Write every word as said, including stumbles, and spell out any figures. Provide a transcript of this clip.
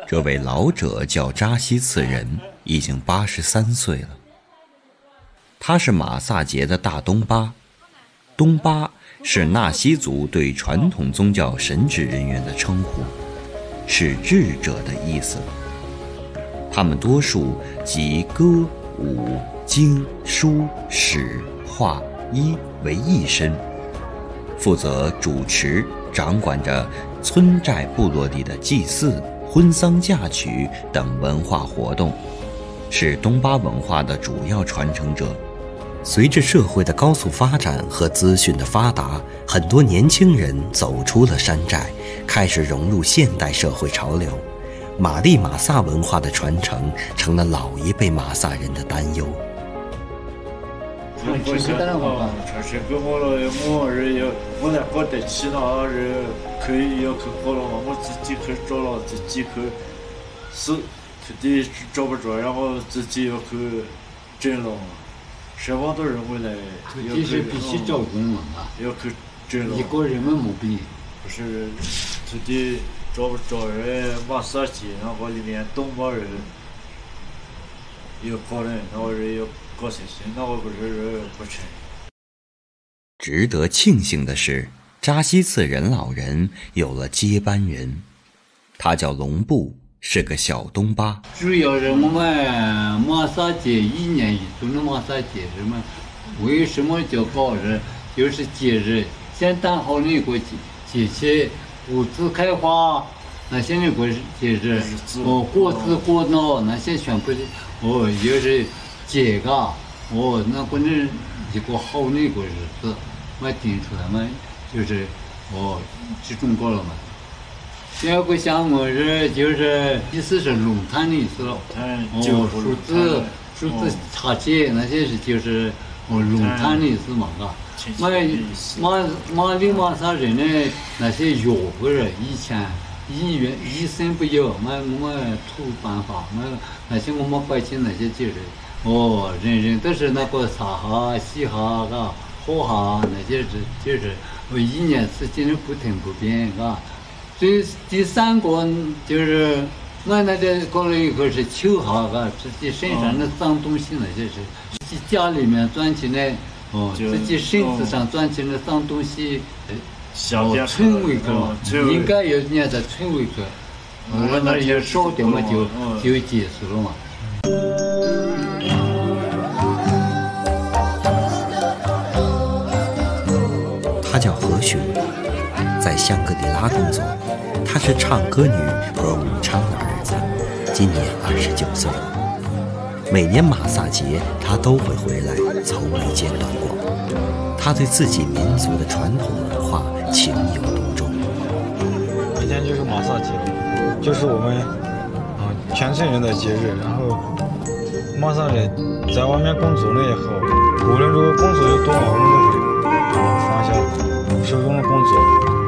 这位老者叫扎西次仁，已经八十三岁了。他是马萨节的大东巴，东巴是纳西族对传统宗教神职人员的称呼，是智者的意思。他们多数集歌、舞、经、书、史、画、医为一身，负责主持掌管着村寨部落里的祭祀、婚丧嫁娶等文化活动，是东巴文化的主要传承者。随着社会的高速发展和资讯的发达，很多年轻人走出了山寨，开始融入现代社会潮流。玛丽马萨文化的传承成了老一辈马萨人的担忧。 我现在啊，城市跟我了，我是要我来搞得起那是可以要去搞了嘛，我自己去找了，自己去是土地找不着，然后自己要去整了。什么都认为呢， 土地是必须找工嘛， 要去整了。 一个人们没病， 不是土地找不着人，马萨节，然后里面东巴人要搞人，然后人要搞些些，那我不是人不成。 值得庆幸的是，扎西次仁老人有了接班人，他叫龙布，是个小东巴。 主要是我们马萨节一年一度的马萨节日嘛，为什么叫搞日？就是节日，先谈好那个节节气，谷子开花，那些那个节日，哦，果子果脑那些全部的，哦，就是节嘎，哦，那个那一个好那个日子，嘛定出来嘛，就是哦，集中过了嘛。第二个项目是就是意思是龙潭的意思了，哦，数字数字茶节那些是就是哦龙潭的意思嘛，嘎。马马马里马萨人呢那些药物人以前医院医生不有，嘛我们土办法，嘛那些我们百姓那些就是哦人人都是那个擦哈洗哈嘎喝哈那些是就是我一年四季不停不变嘎。第第三个就是我那个搞了一个是秋哈嘎，自己身上的脏东西那些是自己家里面钻起来，哦，自己身子上钻起来脏东西，哦，存回去了，应该要念在存回去，我那也少点嘛就就结束了嘛。 他叫何雪，在香格里拉工作，他是唱歌女和武昌的儿子，今年二十九岁了。每年马萨节他都会回来，从未间断过。他对自己民族的传统文化情有独钟。 今天就是马萨节，就是我们啊、呃、全村人的节日。然后马萨人在外面工作了以后，无论这个工作有多忙，我们都会啊、呃、放下手中的工作。